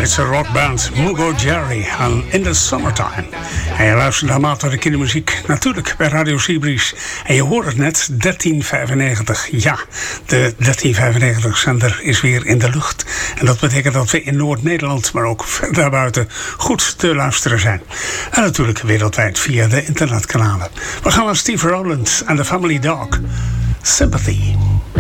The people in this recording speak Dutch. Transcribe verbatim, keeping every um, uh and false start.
Britse rockband Mugo Jerry aan In the Summertime. En je luistert naar Maat de Kindermuziek, natuurlijk bij Radio Seabreeze. En je hoort het net, dertien vijfennegentig. Ja, de dertien vijfennegentig zender is weer in de lucht. En dat betekent dat we in Noord-Nederland, maar ook verder daarbuiten, goed te luisteren zijn. En natuurlijk wereldwijd via de internetkanalen. We gaan naar Steve Rowland en de Family Dog. Sympathy.